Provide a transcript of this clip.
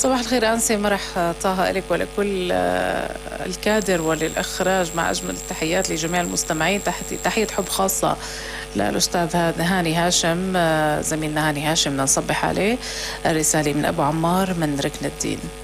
صباح الخير أنسي، مرح طه لك ولكل الكادر وللإخراج، مع أجمل التحيات لجميع المستمعين. تحية حب خاصة للأستاذ هاني هاشم، زميلنا هاني هاشم، نصبح عليه. الرسالة من أبو عمار من ركن الدين.